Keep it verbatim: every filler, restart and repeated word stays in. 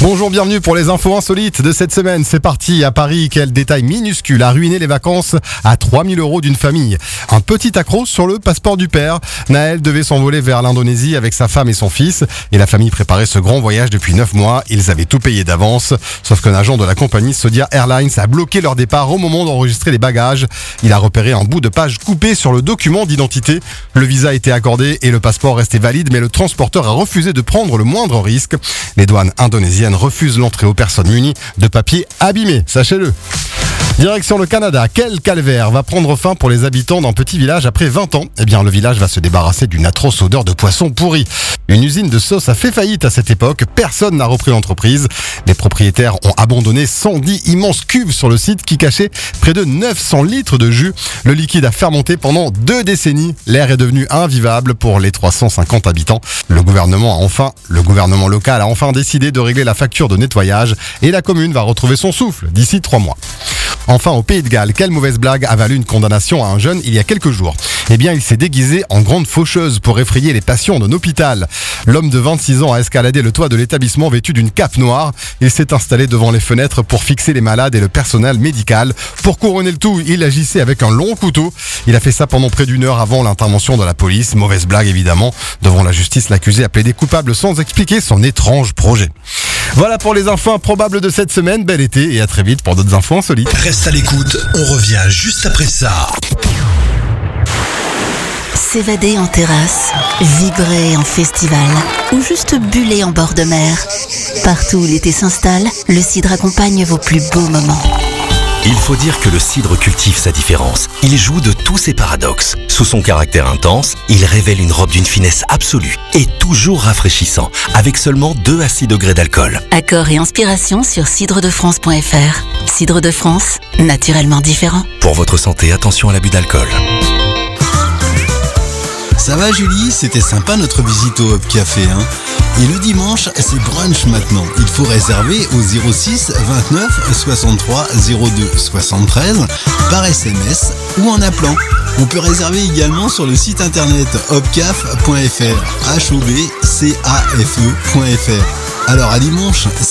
Bonjour, bienvenue pour les infos insolites de cette semaine. C'est parti. À Paris, quel détail minuscule a ruiné les vacances à trois mille euros d'une famille. Un petit accroc sur le passeport du père. Naël devait s'envoler vers l'Indonésie avec sa femme et son fils. Et la famille préparait ce grand voyage depuis neuf mois. Ils avaient tout payé d'avance. Sauf qu'un agent de la compagnie Saudia Airlines a bloqué leur départ au moment d'enregistrer les bagages. Il a repéré un bout de page coupé sur le document d'identité. Le visa a été accordé et le passeport restait valide, mais le transporteur a refusé de prendre le moindre risque. Les douanes indonésiennes refusent l'entrée aux personnes munies de papiers abîmés, sachez-le. Direction le Canada, quel calvaire va prendre fin pour les habitants d'un petit village après vingt ans. Eh bien, le village va se débarrasser d'une atroce odeur de poisson pourri. Une usine de sauce a fait faillite à cette époque, personne n'a repris l'entreprise. Les propriétaires ont abandonné cent dix immenses cuves sur le site qui cachaient près de neuf cents litres de jus. Le liquide a fermenté pendant deux décennies. L'air est devenu invivable pour les trois cent cinquante habitants. Le gouvernement a enfin, le gouvernement local a enfin décidé de régler la facture de nettoyage et la commune va retrouver son souffle d'ici trois mois. Enfin, au Pays de Galles, quelle mauvaise blague a valu une condamnation à un jeune il y a quelques jours. Eh bien, il s'est déguisé en grande faucheuse pour effrayer les patients d'un hôpital. L'homme de vingt-six ans a escaladé le toit de l'établissement vêtu d'une cape noire. Il s'est installé devant les fenêtres pour fixer les malades et le personnel médical. Pour couronner le tout, il agissait avec un long couteau. Il a fait ça pendant près d'une heure avant l'intervention de la police. Mauvaise blague, évidemment. Devant la justice, l'accusé a plaidé coupable sans expliquer son étrange projet. Voilà pour les infos improbables de cette semaine. Bel été et à très vite pour d'autres infos insolites. Reste à l'écoute, on revient juste après ça. S'évader en terrasse, vibrer en festival ou juste buller en bord de mer. Partout où l'été s'installe, le cidre accompagne vos plus beaux moments. Il faut dire que le cidre cultive sa différence. Il joue de tous ses paradoxes. Sous son caractère intense, il révèle une robe d'une finesse absolue et toujours rafraîchissant, avec seulement deux à six degrés d'alcool. Accords et inspiration sur cidre de france point f r. Cidre de France, naturellement différent. Pour votre santé, attention à l'abus d'alcool. Ça va Julie, c'était sympa notre visite au Hub Café, hein. Et le dimanche, c'est brunch maintenant. Il faut réserver au zéro six vingt-neuf soixante-trois zéro deux soixante-treize par S M S ou en appelant. On peut réserver également sur le site internet hubcaf point f r, H O B C A F E point F R. Alors à dimanche.